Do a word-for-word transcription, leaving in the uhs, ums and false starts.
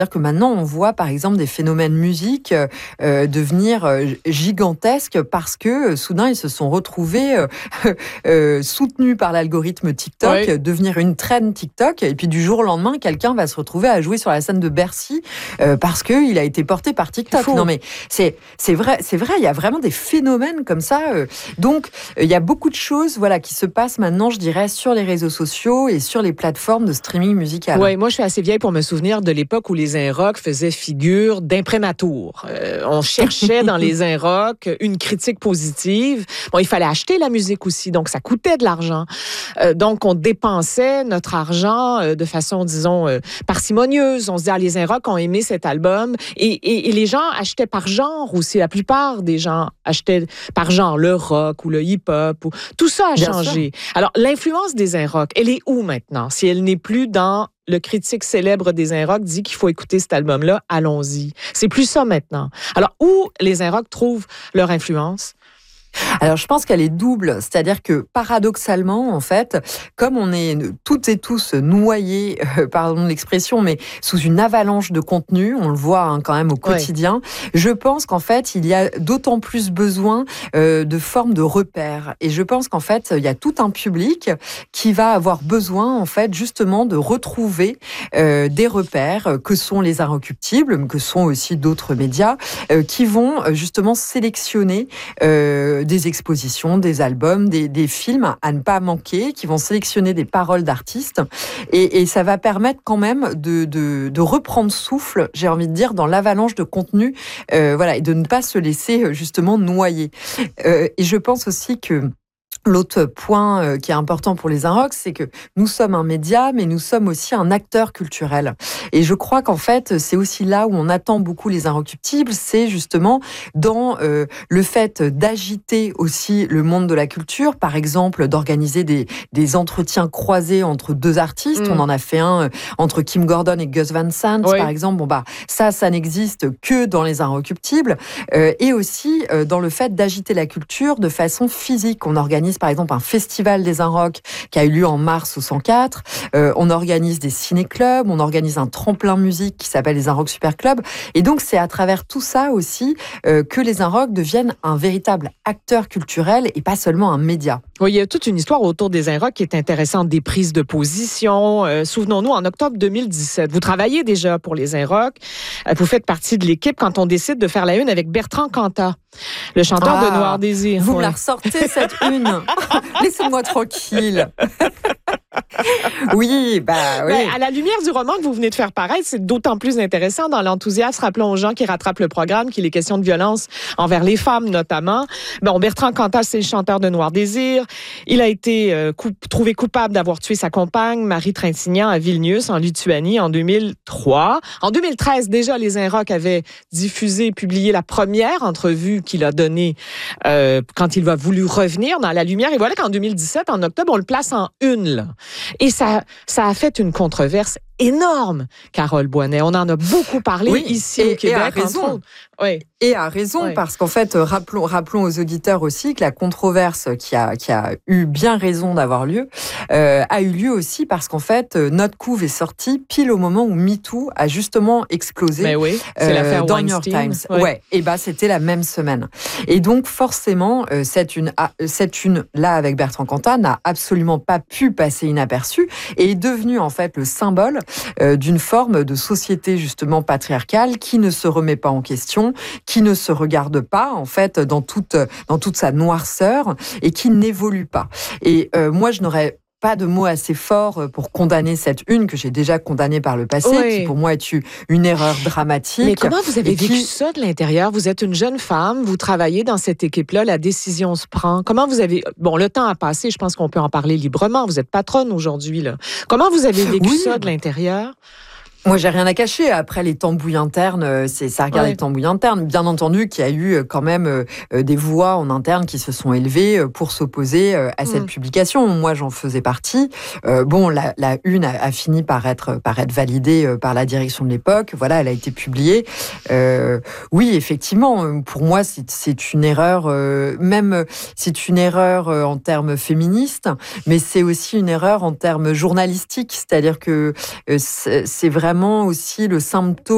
C'est-à-dire que maintenant, on voit par exemple des phénomènes musique euh, devenir euh, gigantesques parce que euh, soudain, ils se sont retrouvés euh, euh, soutenus par l'algorithme TikTok, Oui. devenir une trend TikTok. Et puis du jour au lendemain, quelqu'un va se retrouver à jouer sur la scène de Bercy euh, parce qu'il a été porté par TikTok. Non mais c'est, c'est vrai, c'est vrai, il y a vraiment des phénomènes comme ça. Euh, donc, euh, il y a beaucoup de choses voilà, qui se passent maintenant, je dirais, sur les réseaux sociaux et sur les plateformes de streaming musical. Oui, moi, je suis assez vieille pour me souvenir de l'époque où les Inrocks faisaient figure d'imprimatur. Euh, on cherchait dans les Inrocks une critique positive. Bon, il fallait acheter la musique aussi, donc ça coûtait de l'argent. Euh, donc, on dépensait notre argent euh, de façon, disons, euh, parcimonieuse. On se dit, ah, les Inrocks ont aimé cet album. Et, et, et les gens achetaient par genre aussi. La plupart des gens achetaient par genre le rock ou le hip-hop. Ou... Tout ça a Bien changé. sûr. Alors, l'influence des Inrocks, elle est où maintenant? Si elle n'est plus dans le critique célèbre des Inrocks dit qu'il faut écouter cet album-là, allons-y. C'est plus ça maintenant. Alors, où les Inrocks trouvent leur influence? Alors, je pense qu'elle est double. C'est-à-dire que, paradoxalement, en fait, comme on est toutes et tous noyés, euh, pardon de l'expression, mais sous une avalanche de contenu, on le voit hein, quand même au quotidien, ouais. Je pense qu'en fait, il y a d'autant plus besoin euh, de formes de repères. Et je pense qu'en fait, il y a tout un public qui va avoir besoin, en fait, justement, de retrouver euh, des repères que sont les Inrecuptibles, que sont aussi d'autres médias, euh, qui vont justement sélectionner euh, des expositions, des albums, des, des films à ne pas manquer, qui vont sélectionner des paroles d'artistes. Et, et ça va permettre quand même de, de, de reprendre souffle, j'ai envie de dire, dans l'avalanche de contenu, euh, voilà, et de ne pas se laisser justement noyer. Euh, et je pense aussi que l'autre point euh, qui est important pour les Inrocks, c'est que nous sommes un média, mais nous sommes aussi un acteur culturel. Et je crois qu'en fait, c'est aussi là où on attend beaucoup les Inrecuptibles, c'est justement dans euh, le fait d'agiter aussi le monde de la culture, par exemple, d'organiser des, des entretiens croisés entre deux artistes. Mmh. On en a fait un euh, entre Kim Gordon et Gus Van Sant, oui. par exemple. Bon, bah, ça, ça n'existe que dans les Inrecuptibles. Euh, et aussi euh, dans le fait d'agiter la culture de façon physique. On organise par exemple un festival des Inrocks qui a eu lieu en mars au cent quatre. Euh, on organise des ciné-clubs, on organise un tremplin musique qui s'appelle les Inrocks Super Club. Et donc, c'est à travers tout ça aussi euh, que les Inrocks deviennent un véritable acteur culturel et pas seulement un média. Oui, il y a toute une histoire autour des Inrocks qui est intéressante, des prises de position. Euh, souvenons-nous, en octobre deux mille dix-sept, vous travaillez déjà pour les Inrocks. Euh, vous faites partie de l'équipe quand on décide de faire la une avec Bertrand Cantat, le chanteur ah, de Noir Désir. Vous ouais. me la ressortez, cette une. Laissez-moi tranquille. Oui, bah oui. Ben, à la lumière du roman que vous venez de faire paraître, c'est d'autant plus intéressant dans l'enthousiasme. Rappelons aux gens qui rattrapent le programme qu'il est question de violence envers les femmes, notamment. Bon, Bertrand Cantat, c'est le chanteur de Noir Désir. Il a été euh, coup- trouvé coupable d'avoir tué sa compagne, Marie Trintignant, à Vilnius, en Lituanie, en deux mille trois. En deux mille treize, déjà, les Inrocks avaient diffusé et publié la première entrevue qu'il a donnée euh, quand il a voulu revenir dans la lumière. Et voilà qu'en deux mille dix-sept, en octobre, on le place en une, là. Et ça, ça a fait une controverse énorme, Carole Boinet. On en a beaucoup parlé oui, ici et, au Québec. Et à raison. Oui. Et à raison, oui. Parce qu'en fait, rappelons, rappelons aux auditeurs aussi que la controverse qui a, qui a eu bien raison d'avoir lieu, euh, a eu lieu aussi parce qu'en fait, notre couve est sortie pile au moment où MeToo a justement explosé. Mais oui, c'est euh, l'affaire dans Weinstein. New York Times. Oui. Ouais. Et bah, c'était la même semaine. Et donc, forcément, euh, cette une, cette une là avec Bertrand Cantat n'a absolument pas pu passer inaperçue et est devenue en fait le symbole euh, d'une forme de société justement patriarcale qui ne se remet pas en question, qui ne se regarde pas en fait dans toute dans toute sa noirceur et qui n'évolue pas. Et euh, moi, je n'aurais pas de mots assez forts pour condamner cette une que j'ai déjà condamnée par le passé, oui. qui pour moi est une erreur dramatique. Mais comment vous avez vécu qui... ça de l'intérieur? Vous êtes une jeune femme, vous travaillez dans cette équipe-là, la décision se prend. Comment vous avez... Bon, le temps a passé, je pense qu'on peut en parler librement. Vous êtes patronne aujourd'hui, là. Comment vous avez vécu oui. ça de l'intérieur? Moi, j'ai rien à cacher. Après, les tambouilles internes, c'est, ça regarde ouais. les tambouilles internes. Bien entendu qu'il y a eu quand même euh, des voix en interne qui se sont élevées pour s'opposer euh, à cette mmh. publication. Moi, j'en faisais partie. Euh, bon, la, la une a, a fini par être, par être validée euh, par la direction de l'époque. Voilà, elle a été publiée. Euh, oui, effectivement, pour moi, c'est, c'est une erreur, euh, même, c'est une erreur euh, en termes féministes, mais c'est aussi une erreur en termes journalistiques. C'est-à-dire que euh, c'est, c'est vraiment aussi le symptôme